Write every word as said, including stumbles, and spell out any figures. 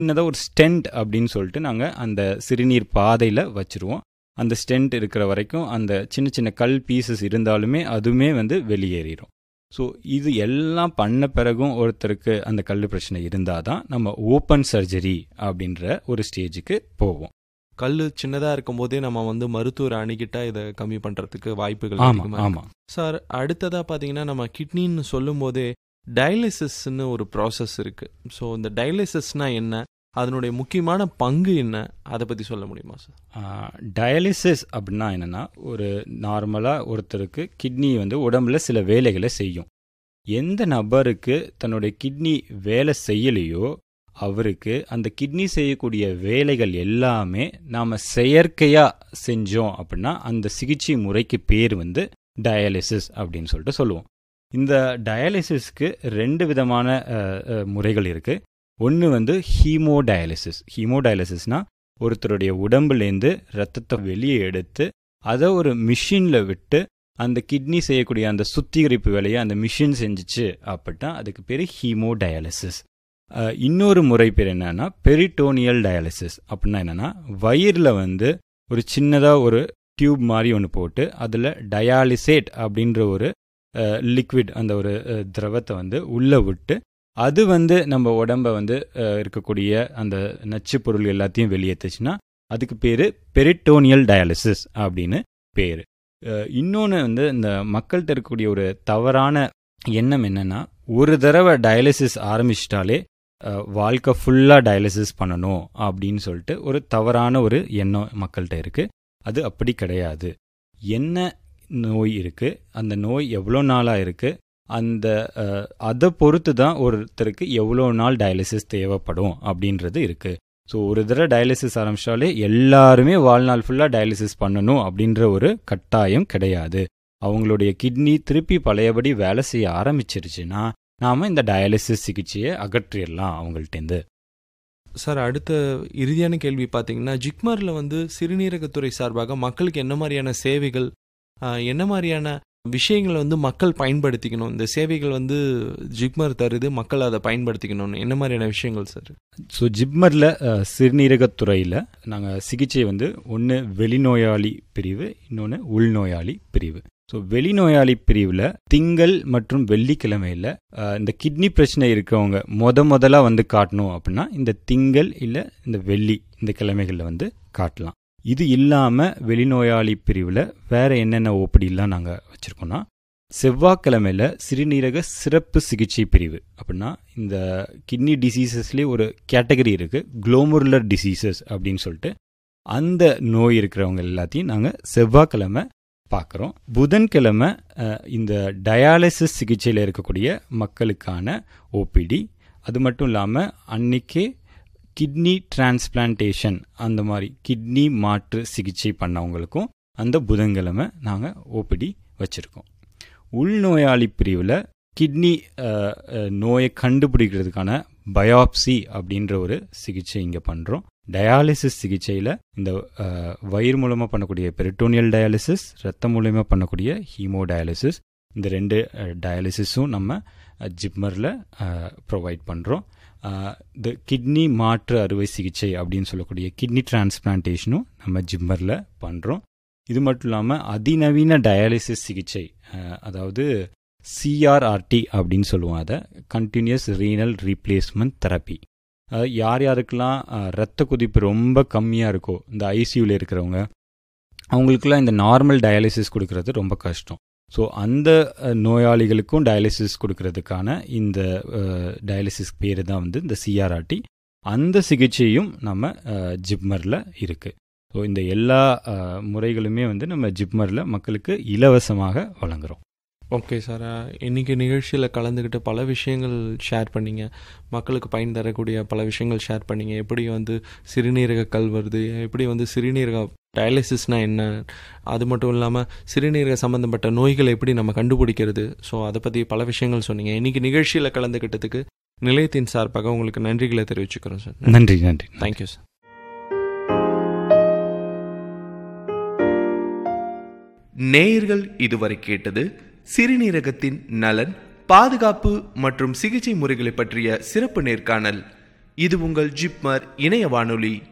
சின்னதாக ஒரு ஸ்டென்ட் அப்படின்னு சொல்லிட்டு நாங்கள் அந்த சிறுநீர் பாதையில் வச்சுருவோம். அந்த ஸ்டென்ட் இருக்கிற வரைக்கும் அந்த சின்ன சின்ன கல் பீசஸ் இருந்தாலுமே அதுவுமே வந்து வெளியேறிடும். ஸோ இது எல்லாம் பண்ண பிறகும் ஒருத்தருக்கு அந்த கல் பிரச்சனை இருந்தால் தான் நம்ம ஓப்பன் சர்ஜரி அப்படின்ற ஒரு ஸ்டேஜுக்கு போவோம். கல் சின்னதாக இருக்கும் போதே நம்ம வந்து மருத்துவரை அணுகிட்டா இதை கம்மி பண்ணுறதுக்கு வாய்ப்புகள் ஆமாம் அதிகமா இருக்கு. ஆமாம் சார், அடுத்ததாக பார்த்தீங்கன்னா நம்ம கிட்னின்னு சொல்லும் போதே டயாலிசிஸ்ன்னு ஒரு ப்ராசஸ் இருக்குது. ஸோ இந்த டயாலிசிஸ்னால் என்ன, அதனுடைய முக்கியமான பங்கு என்ன, அதை பற்றி சொல்ல முடியுமா சார்? டயாலிசிஸ் அப்படின்னா என்னென்னா, ஒரு நார்மலாக ஒருத்தருக்கு கிட்னி வந்து உடம்புல சில வேலைகளை செய்யும். எந்த நபருக்கு தன்னுடைய கிட்னி வேலை செய்யலையோ அவருக்கு அந்த கிட்னி செய்யக்கூடிய வேலைகள் எல்லாமே நாம் செயற்கையாக செஞ்சோம் அப்படின்னா அந்த சிகிச்சை முறைக்கு பேர் வந்து டயாலிசிஸ் அப்படின்னு சொல்லிட்டு சொல்லுவோம். இந்த டயாலிசிஸ்க்கு ரெண்டு விதமான முறைகள் இருக்குது. ஒன்று வந்து ஹீமோடயாலிசிஸ். ஹீமோடயாலிசிஸ்னால் ஒருத்தருடைய உடம்புலேருந்து ரத்தத்தை வெளியே எடுத்து அதை ஒரு மிஷினில் விட்டு அந்த கிட்னி செய்யக்கூடிய அந்த சுத்திகரிப்பு வேலையை அந்த மிஷின் செஞ்சிச்சு அப்படின்னா அதுக்கு பேர் ஹீமோடயாலிசிஸ். இன்னொரு முறை பேர் என்னன்னா பெரிட்டோனியல் டயாலிசிஸ். அப்படின்னா என்னென்னா, வயிறில் வந்து ஒரு சின்னதாக ஒரு டியூப் மாதிரி ஒன்று போட்டு அதில் டயாலிசேட் அப்படின்ற ஒரு லிக்விட், அந்த ஒரு திரவத்தை வந்து உள்ளே விட்டு அது வந்து நம்ம உடம்பை வந்து இருக்கக்கூடிய அந்த நச்சு பொருள் எல்லாத்தையும் வெளியேற்றுச்சுன்னா அதுக்கு பேர் பெரிட்டோனியல் டயாலிசிஸ் அப்படின்னு பேர். இன்னொன்று வந்து இந்த மக்கள்கிட்ட இருக்கக்கூடிய ஒரு தவறான எண்ணம் என்னென்னா, ஒரு தடவை டயாலிசிஸ் ஆரம்பிச்சிட்டாலே வாழ்க்கை ஃபுல்லாக டயாலிசிஸ் பண்ணணும் அப்படின்னு சொல்லிட்டு ஒரு தவறான ஒரு எண்ணம் மக்கள்கிட்ட இருக்குது. அது அப்படி கிடையாது. என்ன நோய் இருக்குது, அந்த நோய் எவ்வளோ நாளாக இருக்குது, அந்த அதை பொறுத்து தான் ஒருத்தருக்கு எவ்வளோ நாள் டயாலிசிஸ் தேவைப்படும் அப்படின்றது இருக்குது. ஸோ ஒரு தடவை டயாலிசிஸ் ஆரம்பிச்சாலே எல்லாருமே வாழ்நாள் ஃபுல்லாக டயாலிசிஸ் பண்ணணும் அப்படின்ற ஒரு கட்டாயம் கிடையாது. அவங்களுடைய கிட்னி திருப்பி பழையபடி வேலை செய்ய ஆரம்பிச்சிருச்சுன்னா நாம் இந்த டயாலிசிஸ் சிகிச்சையை அகற்றிடலாம் அவங்கள்ட்டேருந்து. சார், அடுத்த இறுதியான கேள்வி பார்த்தீங்கன்னா, ஜிப்மரில் வந்து சிறுநீரகத்துறை சார்பாக மக்களுக்கு என்ன மாதிரியான சேவைகள், என்ன மாதிரியான விஷயங்களை வந்து மக்கள் பயன்படுத்திக்கணும், இந்த சேவைகள் வந்து ஜிப்மர் தருது, மக்கள் அதை பயன்படுத்திக்கணும்னு என்ன மாதிரியான விஷயங்கள் சார்? ஸோ ஜிப்மரில் சிறுநீரகத்துறையில் நாங்கள் சிகிச்சை வந்து ஒன்று வெளிநோயாளி பிரிவு, இன்னொன்று உள்நோயாளி பிரிவு. ஸோ வெளிநோயாளி பிரிவில் திங்கள் மற்றும் வெள்ளிக்கிழமையில் இந்த கிட்னி பிரச்சனை இருக்கிறவங்க முத முதலாக வந்து காட்டணும் அப்படின்னா இந்த திங்கள் இல்லை இந்த வெள்ளி இந்த கிழமைகளில் வந்து காட்டலாம். இது இல்லாமல் வெளிநோயாளி பிரிவில் வேறு என்னென்ன ஓபிடிலாம் நாங்கள் வச்சுருக்கோன்னா, செவ்வாய்க்கிழமையில் சிறுநீரக சிறப்பு சிகிச்சை பிரிவு. அப்படின்னா இந்த கிட்னி டிசீசஸ்லேயே ஒரு கேட்டகரி இருக்குது, குளோமருலர் டிசீசஸ் அப்படின்னு சொல்லிட்டு. அந்த நோய் இருக்கிறவங்க எல்லாத்தையும் நாங்கள் செவ்வாய்க்கிழமை பார்க்குறோம். புதன்கிழமை இந்த டயாலிசிஸ் சிகிச்சையில் இருக்கக்கூடிய மக்களுக்கான ஓபிடி. அது மட்டும் இல்லாமல் அன்றைக்கே கிட்னி டிரான்ஸ்பிளான்டேஷன் அந்த மாதிரி கிட்னி மாற்று சிகிச்சை பண்ணவங்களுக்கும் அந்த புதன்கிழமை நாங்கள் ஓபிடி வச்சுருக்கோம். உள்நோயாளி பிரிவில் கிட்னி நோயை கண்டுபிடிக்கிறதுக்கான பயாப்சி அப்படின்ற ஒரு சிகிச்சை இங்கே பண்ணுறோம். டயாலிசிஸ் சிகிச்சையில் இந்த வயிறு மூலமாக பண்ணக்கூடிய பெரிட்டோனியல் டயாலிசிஸ், ரத்தம் மூலமாக பண்ணக்கூடிய ஹீமோ டயாலிசிஸ், இந்த ரெண்டு டயாலிசிஸும் நம்ம ஜிப்மரில் ப்ரொவைட் பண்ணுறோம். இந்த கிட்னி மாற்று அறுவை சிகிச்சை அப்படின்னு சொல்லக்கூடிய கிட்னி டிரான்ஸ்பிளான்டேஷனும் நம்ம ஜிப்மரில் பண்ணுறோம். இது மட்டும் இல்லாமல் அதிநவீன டயாலிசிஸ் சிகிச்சை, அதாவது சிஆர்ஆர்டி அப்படின்னு சொல்லுவோம், அதை கண்டினியூஸ் ரீனல் ரீப்ளேஸ்மெண்ட் தெரப்பி. யார் யாருக்கெல்லாம் ரத்த கொதிப்பு ரொம்ப கம்மியாக இருக்கோ, இந்த ஐசியூவில் இருக்கிறவங்க, அவங்களுக்குலாம் இந்த நார்மல் டயாலிசிஸ் கொடுக்கறது ரொம்ப கஷ்டம். ஸோ அந்த நோயாளிகளுக்கும் டயாலிசிஸ் கொடுக்கறதுக்கான இந்த டயாலிசிஸ் பேர் தான் வந்து இந்த சிஆர்ஆர்டி. அந்த சிகிச்சையும் நம்ம ஜிப்மரில் இருக்குது. ஸோ இந்த எல்லா முறைகளுமே வந்து நம்ம ஜிப்மரில் மக்களுக்கு இலவசமாக வழங்குகிறோம். ஓகே சார், இன்றைக்கி நிகழ்ச்சியில் கலந்துக்கிட்டு பல விஷயங்கள் ஷேர் பண்ணிங்க, மக்களுக்கு பயன் தரக்கூடிய பல விஷயங்கள் ஷேர் பண்ணிங்க. எப்படி வந்து சிறுநீரக கல் வருது, எப்படி வந்து சிறுநீரக டயாலிசிஸ்னால் என்ன, அது மட்டும் இல்லாமல் சிறுநீரக சம்மந்தப்பட்ட நோய்களை எப்படி நம்ம கண்டுபிடிக்கிறது, ஸோ அதை பற்றி பல விஷயங்கள் சொன்னீங்க. இன்றைக்கி நிகழ்ச்சியில் கலந்துக்கிட்டதுக்கு நிலையத்தின் சார்பாக உங்களுக்கு நன்றிகளை தெரிவிச்சுக்கிறோம் சார். நன்றி நன்றி தேங்க்யூ சார். நேயர்கள் இதுவரை கேட்டது சிறுநீரகத்தின் நலன், பாதுகாப்பு மற்றும் சிகிச்சை முறைகளை பற்றிய சிறப்பு நேர்காணல். இது உங்கள் ஜிப்மர் இணைய வானொலி.